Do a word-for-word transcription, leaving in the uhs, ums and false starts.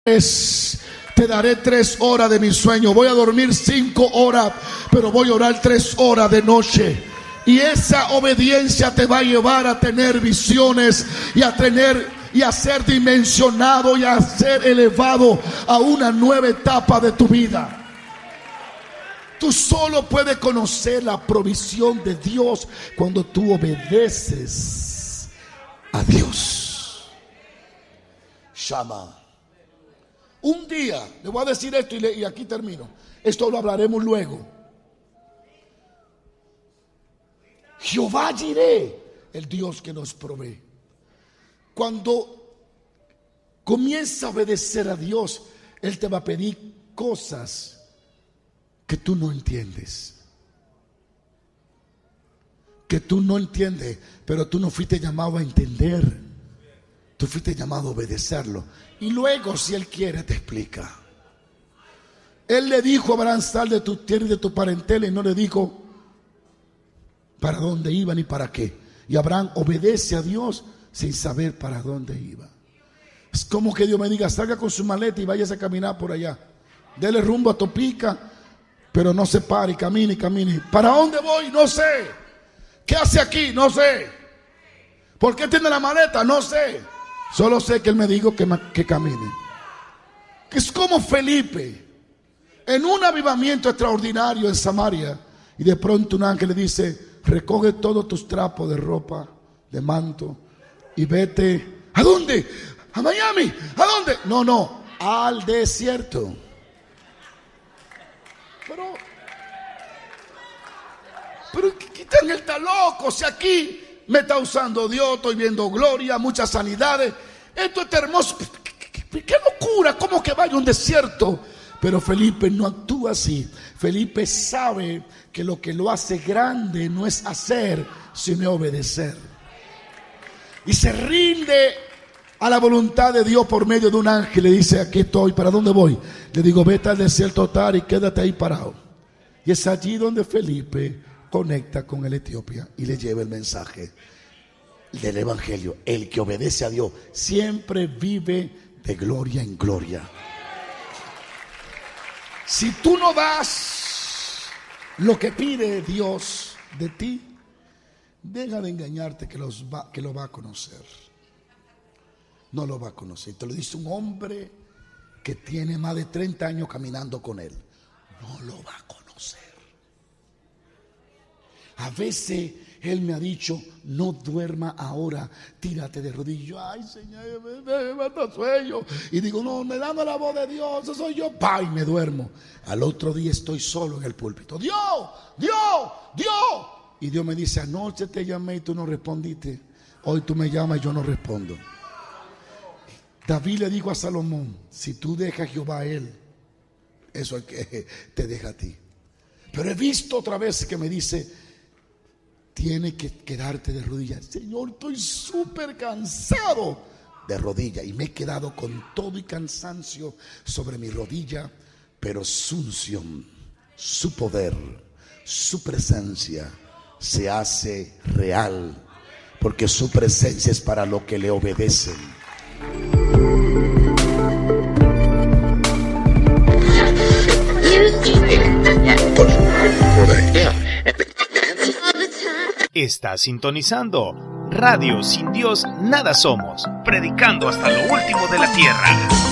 Te daré tres horas de mi sueño. Voy a dormir cinco horas, pero voy a orar tres horas de noche. Y esa obediencia te va a llevar a tener visiones y a tener y a ser dimensionado y a ser elevado a una nueva etapa de tu vida. Tú solo puedes conocer la provisión de Dios cuando tú obedeces a Dios. Shama. Un día, le voy a decir esto y, le, y aquí termino. Esto lo hablaremos luego. Jehová Jireh, el Dios que nos provee. Cuando comienza a obedecer a Dios, Él te va a pedir cosas que tú no entiendes. Que tú no entiendes, pero tú no fuiste llamado a entender. Tú fuiste llamado a obedecerlo. Y luego, si Él quiere, te explica. Él le dijo a Abraham: sal de tu tierra y de tu parentela. Y no le dijo para dónde iba ni para qué. Y Abraham obedece a Dios sin saber para dónde iba. Es como que Dios me diga: salga con su maleta y váyase a caminar por allá. Dele rumbo a Topica, pero no se pare y camine y camine. ¿Para dónde voy? No sé. ¿Qué hace aquí? No sé. ¿Por qué tiene la maleta? No sé. Solo sé que Él me dijo que, que camine. Que es como Felipe en un avivamiento extraordinario en Samaria. Y de pronto un ángel le dice: recoge todos tus trapos de ropa, de manto, y vete. ¿A dónde? ¿A Miami? ¿A dónde? No, no, al desierto. Pero, pero quitan el está loco. Si aquí me está usando Dios, estoy viendo gloria, muchas sanidades. Esto es hermoso. ¿Qué, qué locura? ¿Cómo que vaya a un desierto? Pero Felipe no actúa así. Felipe sabe que lo que lo hace grande no es hacer, sino obedecer. Y se rinde a la voluntad de Dios por medio de un ángel. Le dice: aquí estoy. ¿Para dónde voy? Le digo: vete al desierto tal y quédate ahí parado. Y es allí donde Felipe conecta con el Etiopía y le lleva el mensaje del evangelio. El que obedece a Dios siempre vive de gloria en gloria. Si tú no das lo que pide Dios de ti, deja de engañarte que, los va, que lo va a conocer. No lo va a conocer. Te lo dice un hombre que tiene más de treinta años caminando con Él. No lo va a conocer. A veces Él me ha dicho: no duerma ahora, tírate de rodillas. Ay, Señor, me, me mata sueño. Y digo: no, me dando la voz de Dios, eso soy yo. Pa, y me duermo. Al otro día estoy solo en el púlpito. Dios, Dios, Dios. Y Dios me dice: anoche te llamé y tú no respondiste. Hoy tú me llamas y yo no respondo. David le dijo a Salomón: si tú dejas a Jehová a él, eso es que te deja a ti. Pero he visto otra vez que me dice: tiene que quedarte de rodillas. Señor, estoy súper cansado de rodillas. Y me he quedado con todo y cansancio sobre mi rodilla. Pero su unción, su poder, su presencia se hace real. Porque su presencia es para los que le obedecen. Estás sintonizando Radio Sin Dios Nada Somos, predicando hasta lo último de la tierra.